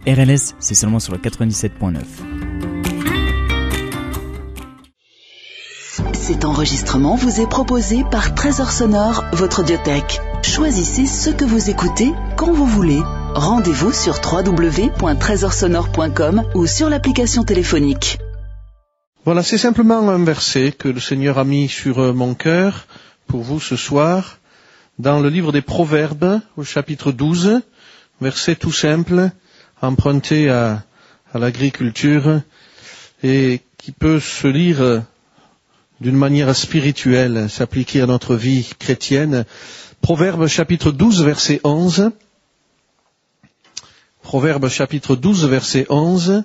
RLS, c'est seulement sur le 97.9. Cet enregistrement vous est proposé par Trésor Sonore, votre audiothèque. Choisissez ce que vous écoutez quand vous voulez. Rendez-vous sur www.trésorsonore.com ou sur l'application téléphonique. Voilà, c'est simplement un verset que le Seigneur a mis sur mon cœur pour vous ce soir, dans le livre des Proverbes, au chapitre 12, verset tout simple, emprunté à l'agriculture, et qui peut se lire d'une manière spirituelle, s'appliquer à notre vie chrétienne. Proverbes chapitre 12, verset 11. Proverbes chapitre 12, verset 11.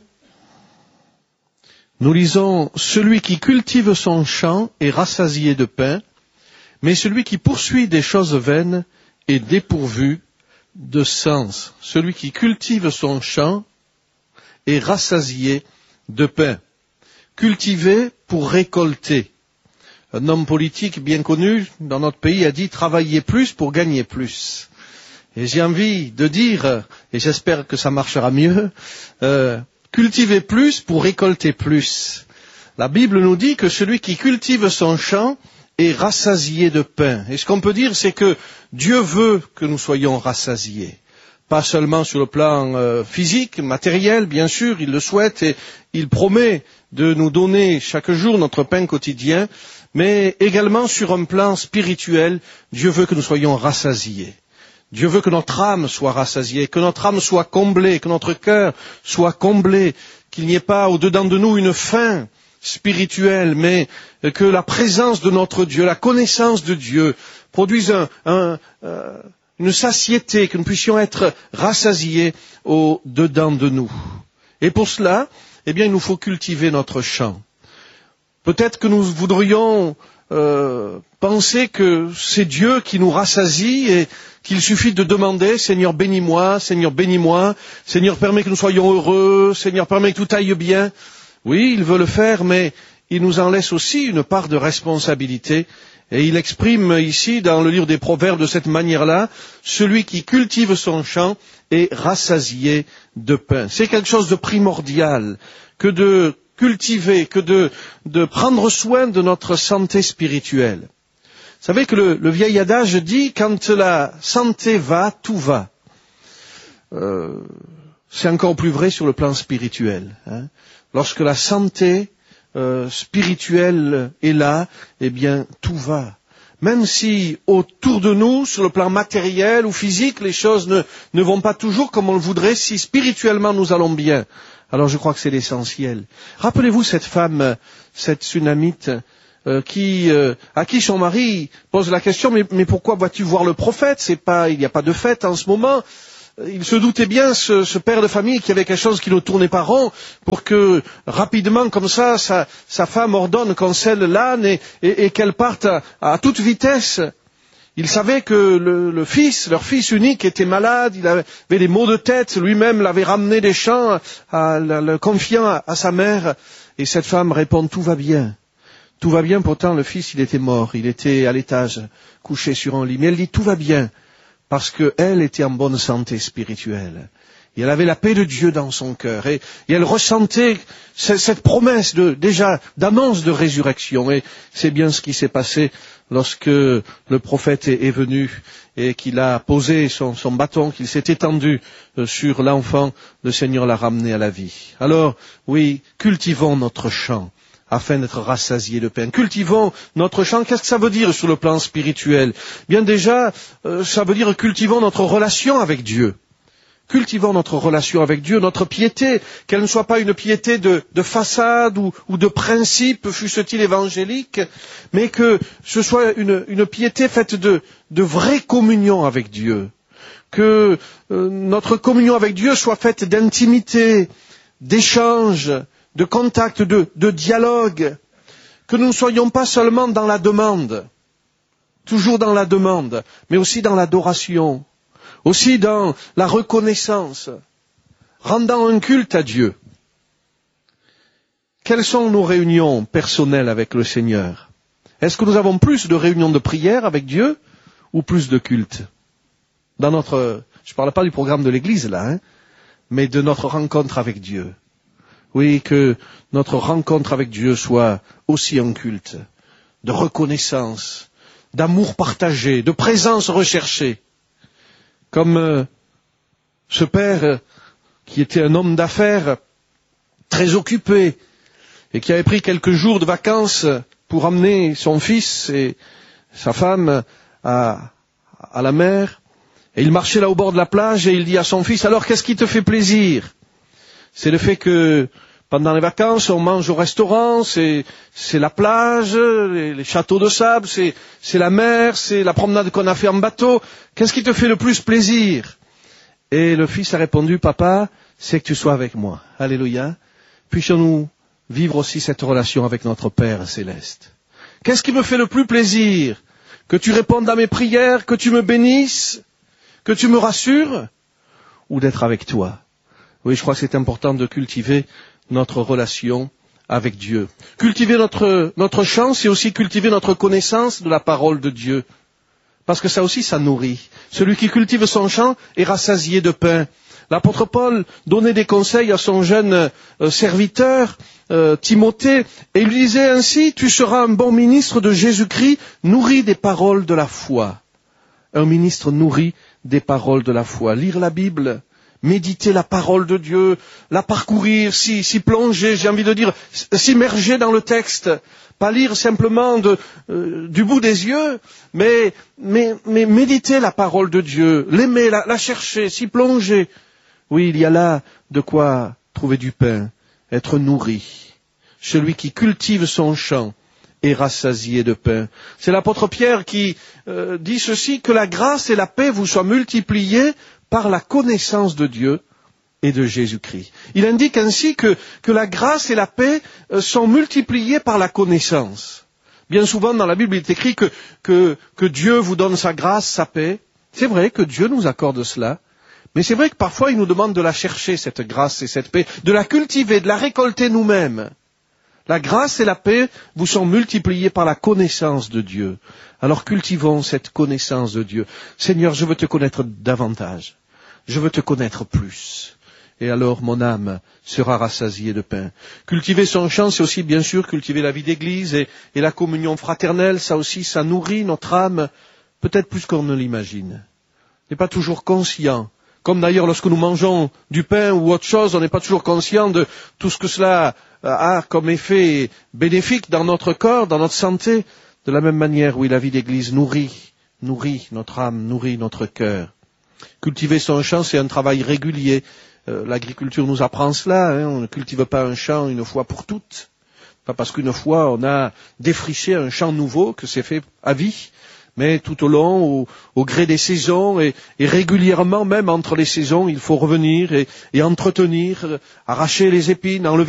Nous lisons « Celui qui cultive son champ est rassasié de pain, mais celui qui poursuit des choses vaines est dépourvu de sens. » Celui qui cultive son champ est rassasié de pain. Cultiver pour récolter. Un homme politique bien connu dans notre pays a dit « Travailler plus pour gagner plus ». Et j'ai envie de dire, et j'espère que ça marchera mieux, cultiver plus pour récolter plus. La Bible nous dit que celui qui cultive son champ est rassasié de pain. Et ce qu'on peut dire, c'est que Dieu veut que nous soyons rassasiés. Pas seulement sur le plan physique, matériel, bien sûr, il le souhaite et il promet de nous donner chaque jour notre pain quotidien, mais également sur un plan spirituel, Dieu veut que nous soyons rassasiés. Dieu veut que notre âme soit rassasiée, que notre âme soit comblée, que notre cœur soit comblé, qu'il n'y ait pas au-dedans de nous une faim spirituelle, mais que la présence de notre Dieu, la connaissance de Dieu produise une satiété, que nous puissions être rassasiés au-dedans de nous. Et pour cela, eh bien, il nous faut cultiver notre champ. Peut-être que nous voudrions penser que c'est Dieu qui nous rassasie et qu'il suffit de demander « Seigneur, bénis-moi, Seigneur, bénis-moi, Seigneur, permets que nous soyons heureux, Seigneur, permets que tout aille bien ». Oui, il veut le faire, mais il nous en laisse aussi une part de responsabilité. Et il exprime ici, dans le livre des Proverbes, de cette manière-là, celui qui cultive son champ est rassasié de pain. C'est quelque chose de primordial que de cultiver, que de prendre soin de notre santé spirituelle. Vous savez que le vieil adage dit, quand la santé va, tout va. C'est encore plus vrai sur le plan spirituel. Lorsque la santé spirituelle est là, eh bien, tout va. Même si autour de nous, sur le plan matériel ou physique, les choses ne vont pas toujours comme on le voudrait, si spirituellement nous allons bien, alors je crois que c'est l'essentiel. Rappelez-vous cette femme, cette Sunamite, à qui son mari pose la question, mais pourquoi vas-tu voir le prophète? Il n'y a pas de fête en ce moment. Il se doutait bien, ce père de famille, qu'il y avait quelque chose qui ne tournait pas rond, pour que, rapidement, comme ça, sa femme ordonne qu'on selle l'âne et qu'elle parte à toute vitesse. Il savait que leur fils unique, était malade, il avait des maux de tête, lui-même l'avait ramené des champs, le confiant à sa mère, et cette femme répond « Tout va bien ». Tout va bien, pourtant le fils, il était mort, il était à l'étage, couché sur un lit. Mais elle dit « Tout va bien ». Parce qu'elle était en bonne santé spirituelle. Et elle avait la paix de Dieu dans son cœur. Et elle ressentait cette promesse d'annonce de résurrection. Et c'est bien ce qui s'est passé lorsque le prophète est venu et qu'il a posé son bâton, qu'il s'est étendu sur l'enfant, le Seigneur l'a ramené à la vie. Alors, oui, cultivons notre champ afin d'être rassasiés de pain. Cultivons notre champ. Qu'est-ce que ça veut dire sur le plan spirituel? Bien déjà, ça veut dire cultivons notre relation avec Dieu. Cultivons notre relation avec Dieu, notre piété, qu'elle ne soit pas une piété de façade ou de principe, fût-ce-t-il évangélique, mais que ce soit une piété faite de vraie communion avec Dieu. Que notre communion avec Dieu soit faite d'intimité, d'échange, de contact, de dialogue, que nous ne soyons pas seulement dans la demande, toujours dans la demande, mais aussi dans l'adoration, aussi dans la reconnaissance, rendant un culte à Dieu. Quelles sont nos réunions personnelles avec le Seigneur? Est-ce que nous avons plus de réunions de prière avec Dieu ou plus de culte? Je ne parle pas du programme de l'Église là, mais de notre rencontre avec Dieu. Oui, que notre rencontre avec Dieu soit aussi un culte de reconnaissance, d'amour partagé, de présence recherchée. Comme ce père qui était un homme d'affaires très occupé et qui avait pris quelques jours de vacances pour emmener son fils et sa femme à la mer. Et il marchait là au bord de la plage et il dit à son fils, alors qu'est-ce qui te fait plaisir? C'est le fait que pendant les vacances, on mange au restaurant, c'est la plage, les châteaux de sable, c'est la mer, c'est la promenade qu'on a fait en bateau. Qu'est-ce qui te fait le plus plaisir? Et le fils a répondu, papa, c'est que tu sois avec moi. Alléluia. Puissions-nous vivre aussi cette relation avec notre Père céleste. Qu'est-ce qui me fait le plus plaisir? Que tu répondes à mes prières, que tu me bénisses, que tu me rassures, ou d'être avec toi? Oui, je crois que c'est important de cultiver notre relation avec Dieu. Cultiver notre chant, c'est aussi cultiver notre connaissance de la parole de Dieu. Parce que ça aussi, ça nourrit. Celui qui cultive son champ est rassasié de pain. L'apôtre Paul donnait des conseils à son jeune serviteur, Timothée, et il lui disait ainsi, tu seras un bon ministre de Jésus-Christ, nourri des paroles de la foi. Un ministre nourri des paroles de la foi. Lire la Bible, méditer la parole de Dieu, la parcourir, s'y plonger, j'ai envie de dire, s'immerger dans le texte. Pas lire simplement du bout des yeux, mais méditer la parole de Dieu, l'aimer, la chercher, s'y plonger. Oui, il y a là de quoi trouver du pain, être nourri. Celui qui cultive son champ est rassasié de pain. C'est l'apôtre Pierre qui dit ceci, que la grâce et la paix vous soient multipliées par la connaissance de Dieu et de Jésus-Christ. Il indique ainsi que la grâce et la paix sont multipliées par la connaissance. Bien souvent dans la Bible, il est écrit que Dieu vous donne sa grâce, sa paix. C'est vrai que Dieu nous accorde cela. Mais c'est vrai que parfois il nous demande de la chercher, cette grâce et cette paix, de la cultiver, de la récolter nous-mêmes. La grâce et la paix vous sont multipliées par la connaissance de Dieu. Alors cultivons cette connaissance de Dieu. Seigneur, je veux te connaître davantage. Je veux te connaître plus. Et alors mon âme sera rassasiée de pain. Cultiver son champ, c'est aussi bien sûr cultiver la vie d'église et la communion fraternelle. Ça aussi, ça nourrit notre âme, peut-être plus qu'on ne l'imagine. On n'est pas toujours conscient. Comme d'ailleurs lorsque nous mangeons du pain ou autre chose, on n'est pas toujours conscient de tout ce que cela a comme effet bénéfique dans notre corps, dans notre santé. De la même manière, oui, la vie d'église nourrit notre âme, nourrit notre cœur. Cultiver son champ, c'est un travail régulier. L'agriculture nous apprend cela. On ne cultive pas un champ une fois pour toutes. Pas parce qu'une fois on a défriché un champ nouveau que c'est fait à vie. Mais tout au long, au gré des saisons et régulièrement, même entre les saisons, il faut revenir et entretenir, arracher les épines, enlever